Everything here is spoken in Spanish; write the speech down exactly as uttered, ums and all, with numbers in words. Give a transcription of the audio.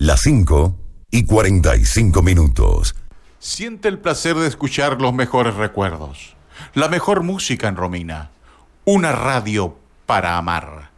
Las cinco y cuarenta y cinco minutos. Siente el placer de escuchar los mejores recuerdos, la mejor música en Romina, una radio para amar.